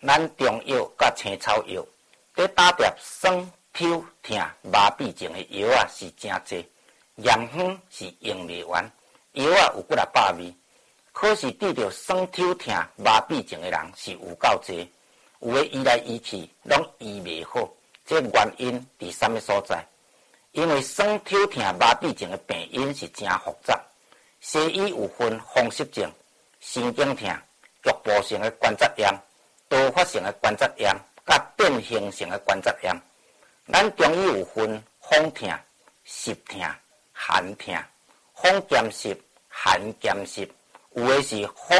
咱中药甲青草药，在打掉酸、抽、痛、麻痹症的药啊是真济，验方是用袂完，药啊有几啊百味。可是治着酸、抽、痛、麻痹症的人是有够济，有的医来医去拢医袂好，这原因伫什么所在？因为酸、抽、痛、麻痹症的病因是真复杂，西医有分风湿症、神经痛、局部性的关节炎、多发性的关节炎、甲变形性的关节炎。咱中医有分风痛、湿痛、寒痛、风兼湿、寒兼湿，有的是风